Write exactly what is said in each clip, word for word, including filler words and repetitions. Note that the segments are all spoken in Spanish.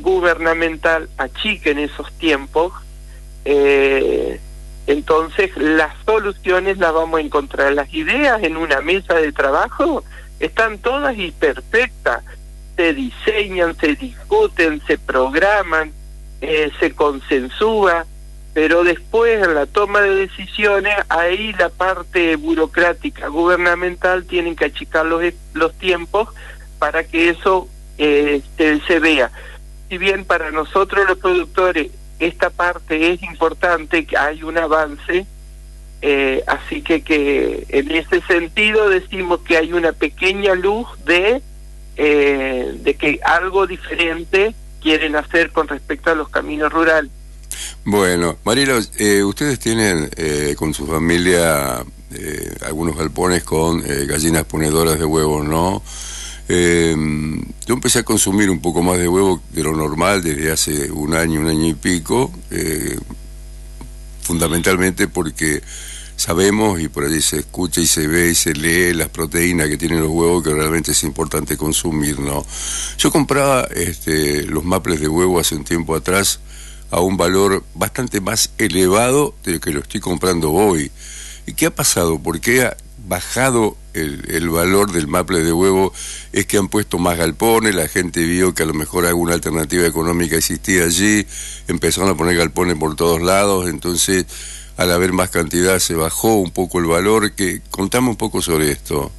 gubernamental achiquen esos tiempos, eh, entonces las soluciones las vamos a encontrar. Las ideas en una mesa de trabajo están todas y perfectas, se diseñan, se discuten, se programan, eh, se consensúa, pero después en la toma de decisiones, ahí la parte burocrática gubernamental tienen que achicar los, los tiempos para que eso eh, se, se vea. Si bien para nosotros los productores esta parte es importante, que hay un avance, eh, así que, que en ese sentido decimos que hay una pequeña luz de, eh, de que algo diferente quieren hacer con respecto a los caminos rurales. Bueno, Mariela, eh, ustedes tienen eh, con su familia eh, algunos galpones con eh, gallinas ponedoras de huevos, ¿no? Eh, yo empecé a consumir un poco más de huevo de lo normal desde hace un año, un año y pico, eh, fundamentalmente porque sabemos, y por allí se escucha y se ve y se lee las proteínas que tienen los huevos, que realmente es importante consumir, ¿no? Yo compraba este, los maples de huevo hace un tiempo atrás a un valor bastante más elevado del que lo estoy comprando hoy. ¿Y qué ha pasado? ¿Por qué ha bajado el, el valor del maple de huevo? Es que han puesto más galpones, la gente vio que a lo mejor alguna alternativa económica existía allí, empezaron a poner galpones por todos lados, entonces al haber más cantidad se bajó un poco el valor. Que contame un poco sobre esto.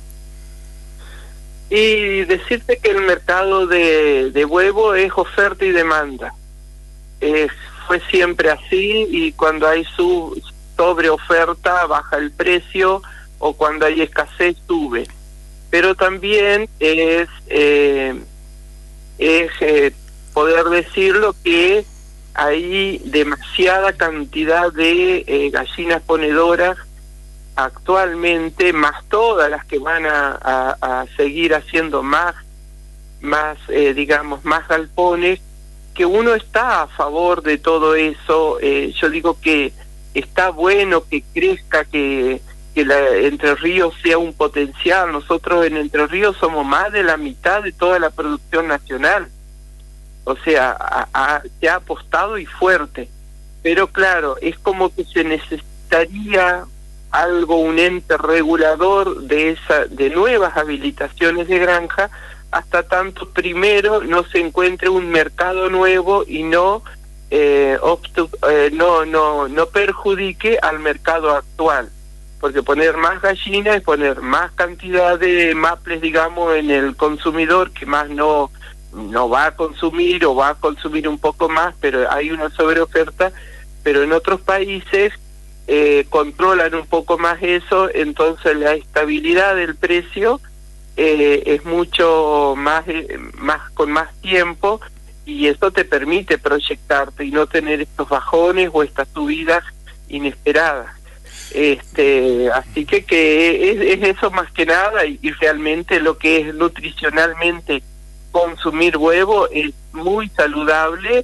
Y decirte que el mercado de, de huevo es oferta y demanda. Eh, fue siempre así, y cuando hay su sobre oferta baja el precio, o cuando hay escasez sube. Pero también es eh, es eh, poder decirlo que hay demasiada cantidad de eh, gallinas ponedoras actualmente, más todas las que van a, a, a seguir haciendo más más eh, digamos más galpones, que uno está a favor de todo eso. Eh, yo digo que está bueno que crezca, que, que la, Entre Ríos sea un potencial. Nosotros en Entre Ríos somos más de la mitad de toda la producción nacional, o sea, a, a, se ha apostado y fuerte, pero claro, es como que se necesitaría algo, un ente regulador de esa, de nuevas habilitaciones de granja, hasta tanto primero no se encuentre un mercado nuevo y no eh, obstu eh, no no no perjudique al mercado actual, porque poner más gallinas es poner más cantidad de maples, digamos, en el consumidor, que más no no va a consumir, o va a consumir un poco más, pero hay una sobreoferta. Pero en otros países eh, controlan un poco más eso, entonces la estabilidad del precio Eh, es mucho más, eh, más con más tiempo, y eso te permite proyectarte y no tener estos bajones o estas subidas inesperadas. Este, así que, que es, es eso más que nada, y, y realmente lo que es nutricionalmente consumir huevo es muy saludable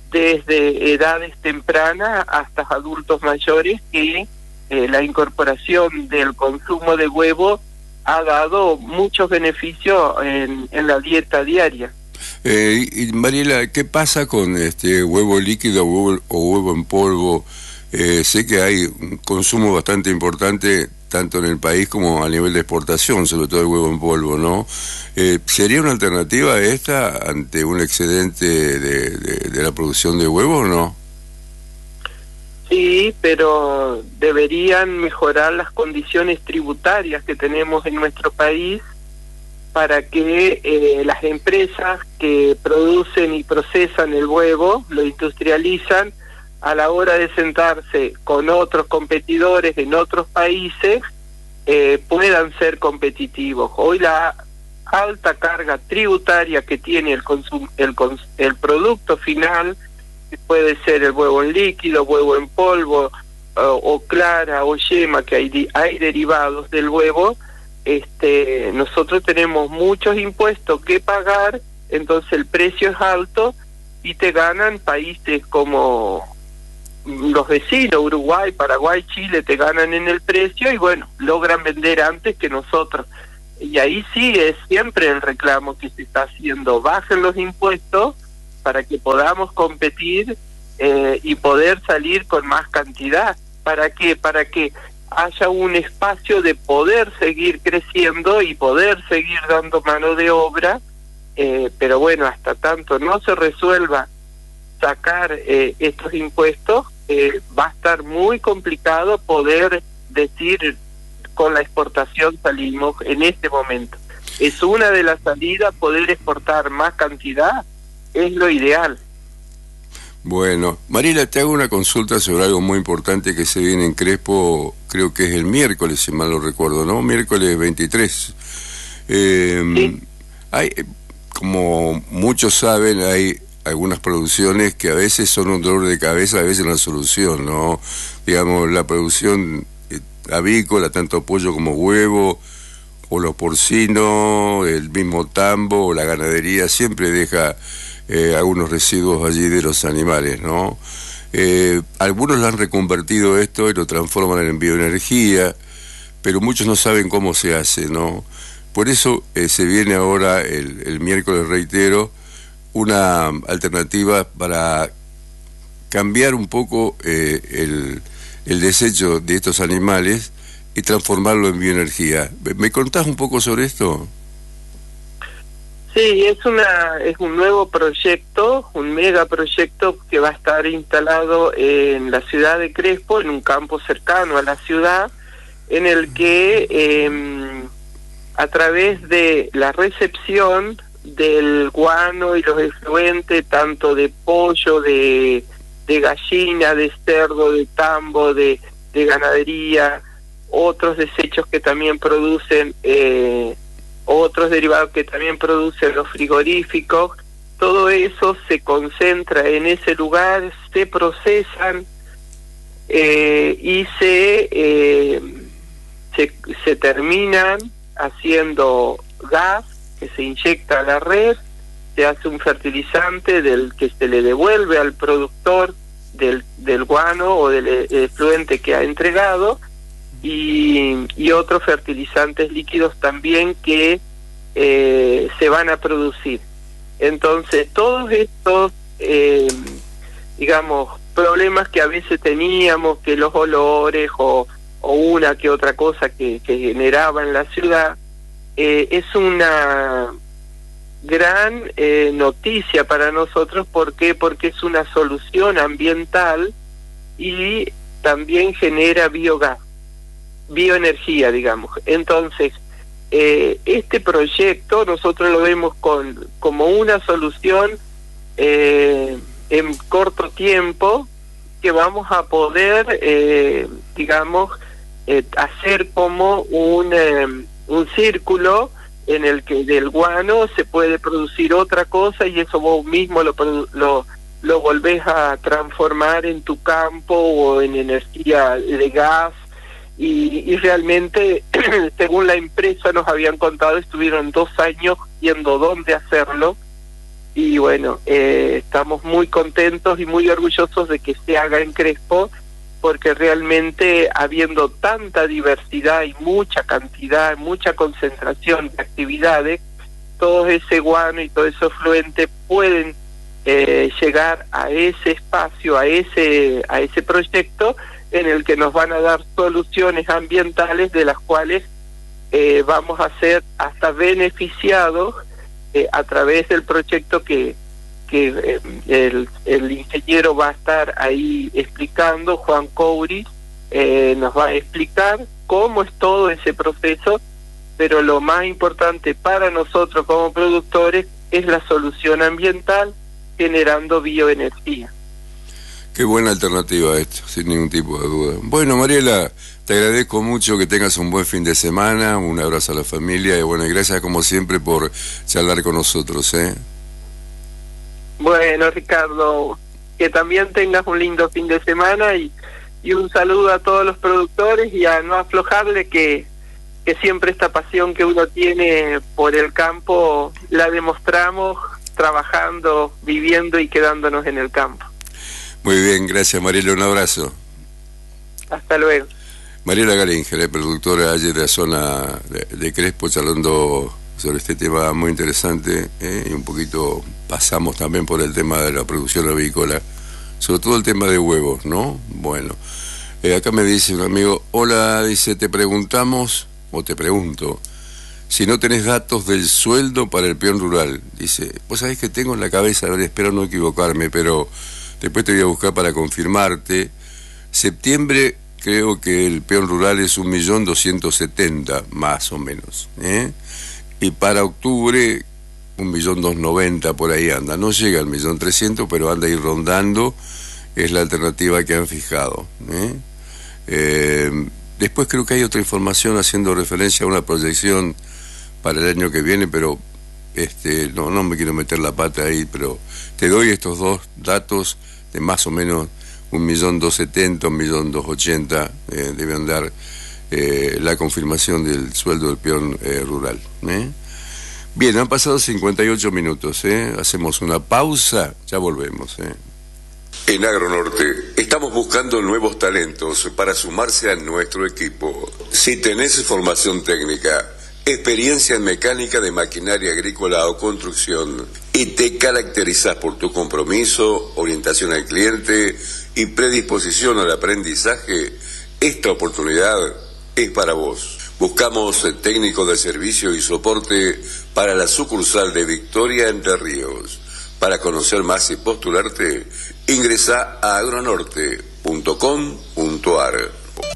desde edades tempranas hasta adultos mayores, que eh, la incorporación del consumo de huevo ha dado muchos beneficios en, en la dieta diaria. Eh, y Mariela, ¿qué pasa con este huevo líquido o huevo, o huevo en polvo? Eh, sé que hay un consumo bastante importante tanto en el país como a nivel de exportación, sobre todo el huevo en polvo, ¿no? Eh, ¿Sería una alternativa esta ante un excedente de, de, de la producción de huevos o no? Sí, pero deberían mejorar las condiciones tributarias que tenemos en nuestro país para que eh, las empresas que producen y procesan el huevo, lo industrializan, a la hora de sentarse con otros competidores en otros países, eh, puedan ser competitivos. Hoy la alta carga tributaria que tiene el, consum el, cons el producto final, puede ser el huevo en líquido, huevo en polvo, uh, o clara o yema, que hay, hay derivados del huevo. Este, nosotros tenemos muchos impuestos que pagar, entonces el precio es alto, y te ganan países como los vecinos, Uruguay, Paraguay, Chile, te ganan en el precio, y bueno, logran vender antes que nosotros. Y ahí sí es siempre el reclamo que se está haciendo: bajen los impuestos para que podamos competir eh, y poder salir con más cantidad. ¿Para qué? Para que haya un espacio de poder seguir creciendo y poder seguir dando mano de obra, eh, pero bueno, hasta tanto no se resuelva sacar eh, estos impuestos, eh, va a estar muy complicado poder decir con la exportación salimos en este momento. Es una de las salidas, poder exportar más cantidad es lo ideal. Bueno, Mariela, te hago una consulta sobre algo muy importante que se viene en Crespo, creo que es el miércoles, si mal no recuerdo, ¿no? Miércoles veintitrés. Eh, sí. Hay, como muchos saben, hay algunas producciones que a veces son un dolor de cabeza, a veces una solución, ¿no? Digamos, la producción avícola, tanto pollo como huevo, o los porcinos, el mismo tambo, o la ganadería, siempre deja eh, algunos residuos allí de los animales, ¿no? Eh, algunos lo han reconvertido esto y lo transforman en bioenergía, pero muchos no saben cómo se hace, ¿no? Por eso eh, se viene ahora, el, el miércoles, reitero, una alternativa para cambiar un poco eh, el, el desecho de estos animales y transformarlo en bioenergía. ¿Me contás un poco sobre esto? Sí, es una es un nuevo proyecto, un megaproyecto que va a estar instalado en la ciudad de Crespo, en un campo cercano a la ciudad, en el que eh, a través de la recepción del guano y los efluentes, tanto de pollo, de, de gallina, de cerdo, de tambo, de, de ganadería, otros desechos que también producen, eh, otros derivados que también producen los frigoríficos, todo eso se concentra en ese lugar, se procesan eh, y se, eh, se, se terminan haciendo gas que se inyecta a la red, se hace un fertilizante del que se le devuelve al productor del, del guano o del efluente que ha entregado, y, y otros fertilizantes líquidos también que eh, se van a producir. Entonces todos estos eh, digamos problemas que a veces teníamos, que los olores o, o una que otra cosa que, que generaba en la ciudad, eh, es una gran eh, noticia para nosotros. ¿Por qué? Porque es una solución ambiental y también genera biogás, bioenergía, digamos. Entonces, eh, este proyecto nosotros lo vemos con como una solución eh, en corto tiempo, que vamos a poder, eh, digamos, eh, hacer como un, eh, un círculo en el que del guano se puede producir otra cosa, y eso vos mismo lo, lo, lo volvés a transformar en tu campo o en energía de gas. Y, y realmente, según la empresa nos habían contado, estuvieron dos años viendo dónde hacerlo, y bueno, eh, estamos muy contentos y muy orgullosos de que se haga en Crespo, porque realmente, habiendo tanta diversidad y mucha cantidad, mucha concentración de actividades, todo ese guano y todo ese fluente pueden eh, llegar a ese espacio, a ese a ese proyecto, en el que nos van a dar soluciones ambientales de las cuales eh, vamos a ser hasta beneficiados eh, a través del proyecto que, que eh, el, el ingeniero va a estar ahí explicando. Juan Coury eh, nos va a explicar cómo es todo ese proceso, pero lo más importante para nosotros como productores es la solución ambiental generando bioenergía. Qué buena alternativa esto, sin ningún tipo de duda. Bueno, Mariela, te agradezco mucho, que tengas un buen fin de semana, un abrazo a la familia, y bueno, y gracias como siempre por charlar con nosotros, ¿eh? Bueno, Ricardo, que también tengas un lindo fin de semana, y, y un saludo a todos los productores, y a no aflojarle, que, que siempre esta pasión que uno tiene por el campo la demostramos trabajando, viviendo y quedándonos en el campo. Muy bien, gracias, Mariela, un abrazo. Hasta luego. Mariela Garinger, productora allí de la zona de, de Crespo, charlando sobre este tema muy interesante, ¿eh? Y un poquito pasamos también por el tema de la producción avícola, sobre todo el tema de huevos, ¿no? Bueno, eh, acá me dice un amigo, hola, dice, te preguntamos, o te pregunto, si no tenés datos del sueldo para el peón rural. Dice, vos sabés que tengo en la cabeza, a ver, espero no equivocarme, pero después te voy a buscar para confirmarte. Septiembre, creo que el peón rural es un millón doscientos setenta, más o menos, ¿eh? Y para octubre, un millón doscientos noventa, por ahí anda. No llega al millón trescientos, pero anda ahí rondando, es la alternativa que han fijado, ¿eh? Eh, después creo que hay otra información haciendo referencia a una proyección para el año que viene, pero este no, no me quiero meter la pata ahí, pero te doy estos dos datos de más o menos un millón doscientos setenta, un millón doscientos ochenta, eh, debe andar eh, la confirmación del sueldo del peón eh, rural, ¿eh? Bien, han pasado cincuenta y ocho minutos, ¿eh? Hacemos una pausa, ya volvemos, ¿eh? En Agronorte estamos buscando nuevos talentos para sumarse a nuestro equipo. Si tenés formación técnica, experiencia en mecánica de maquinaria agrícola o construcción y te caracterizas por tu compromiso, orientación al cliente y predisposición al aprendizaje, esta oportunidad es para vos. Buscamos técnico de servicio y soporte para la sucursal de Victoria Entre Ríos. Para conocer más y postularte, ingresa a agronorte punto com punto ar.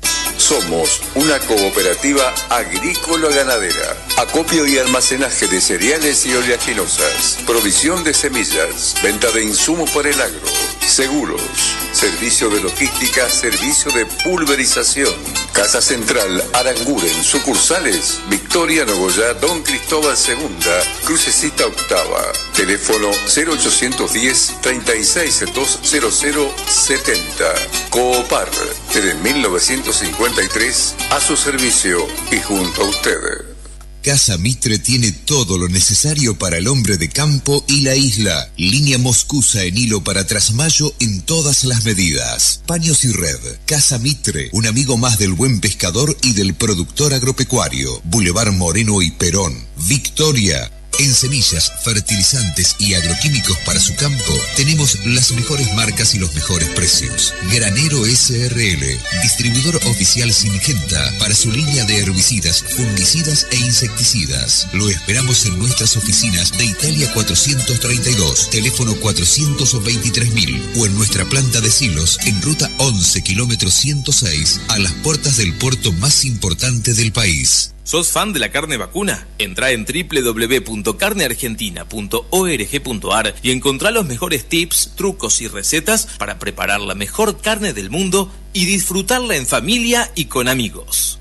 Somos una cooperativa agrícola-ganadera. Acopio y almacenaje de cereales y oleaginosas. Provisión de semillas. Venta de insumos para el agro. Seguros. Servicio de logística. Servicio de pulverización. Casa Central Aranguren. Sucursales Victoria, Nogoyá, Don Cristóbal segunda, Crucecita Octava. Teléfono cero ochocientos diez, treinta y seis, doscientos setenta. Coopar. Desde mil novecientos cincuenta y tres a su servicio y junto a usted. Casa Mitre tiene todo lo necesario para el hombre de campo y la isla. Línea Moscusa en hilo para trasmayo en todas las medidas. Paños y red. Casa Mitre, un amigo más del buen pescador y del productor agropecuario. Boulevard Moreno y Perón. Victoria. En semillas, fertilizantes y agroquímicos para su campo, tenemos las mejores marcas y los mejores precios. Granero S R L, distribuidor oficial Singenta para su línea de herbicidas, fungicidas e insecticidas. Lo esperamos en nuestras oficinas de Italia cuatrocientos treinta y dos, teléfono cuatrocientos veintitrés mil, o en nuestra planta de silos en ruta once, kilómetro ciento seis, a las puertas del puerto más importante del país. ¿Sos fan de la carne vacuna? Entrá en doble u doble u doble u punto carne argentina punto org punto ar y encontrá los mejores tips, trucos y recetas para preparar la mejor carne del mundo y disfrutarla en familia y con amigos.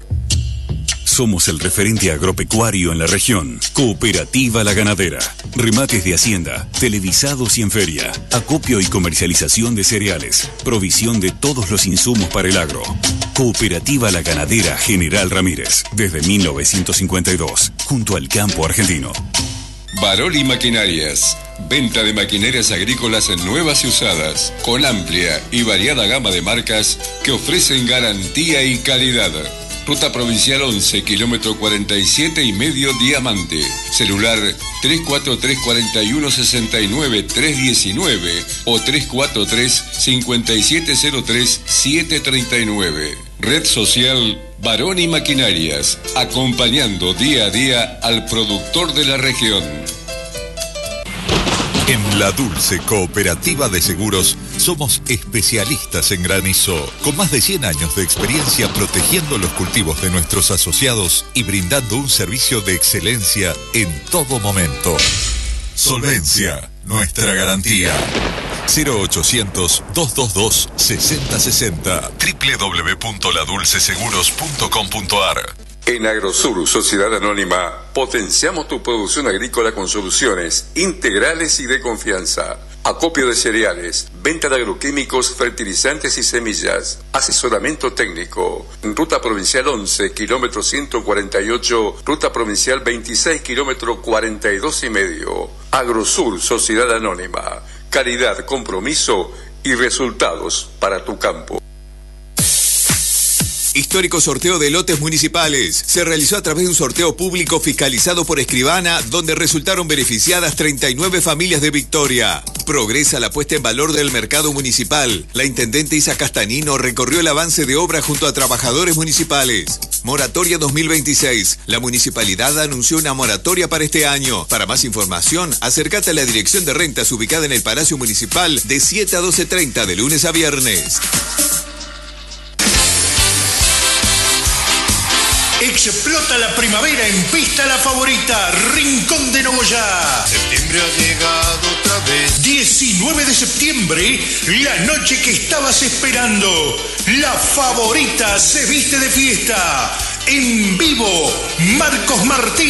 Somos el referente agropecuario en la región. Cooperativa La Ganadera. Remates de hacienda, televisados y en feria. Acopio y comercialización de cereales. Provisión de todos los insumos para el agro. Cooperativa La Ganadera General Ramírez. Desde mil novecientos cincuenta y dos. Junto al campo argentino. Baroli Maquinarias. Venta de maquinarias agrícolas nuevas y usadas. Con amplia y variada gama de marcas que ofrecen garantía y calidad. Ruta Provincial once, kilómetro cuarenta y siete y medio Diamante. Celular tres cuatro tres, cuatro uno, seis nueve, tres uno nueve o tres cuatro tres, cinco siete cero tres, siete tres nueve. Red social Baroni Maquinarias, acompañando día a día al productor de la región. En La Dulce Cooperativa de Seguros somos especialistas en granizo, con más de cien años de experiencia protegiendo los cultivos de nuestros asociados y brindando un servicio de excelencia en todo momento. Solvencia, nuestra garantía. cero ochocientos, doscientos veintidós, sesenta sesenta. doble u doble u doble u punto la dulce seguros punto com punto ar. En Agrosur, Sociedad Anónima, potenciamos tu producción agrícola con soluciones integrales y de confianza. Acopio de cereales, venta de agroquímicos, fertilizantes y semillas, asesoramiento técnico. Ruta Provincial once, kilómetro ciento cuarenta y ocho, Ruta Provincial veintiséis, kilómetro cuarenta y dos y medio. Agrosur, Sociedad Anónima. Calidad, compromiso y resultados para tu campo. Histórico sorteo de lotes municipales. Se realizó a través de un sorteo público fiscalizado por Escribana, donde resultaron beneficiadas treinta y nueve familias de Victoria. Progresa la puesta en valor del mercado municipal. La intendente Isa Castanino recorrió el avance de obra junto a trabajadores municipales. Moratoria dos mil veintiséis. La municipalidad anunció una moratoria para este año. Para más información, acércate a la Dirección de Rentas ubicada en el Palacio Municipal de siete a doce treinta de lunes a viernes. Explota la primavera en Pista La Favorita, Rincón de Nogoyá. Septiembre ha llegado otra vez. diecinueve de septiembre, la noche que estabas esperando. La Favorita se viste de fiesta. En vivo, Marcos Martín.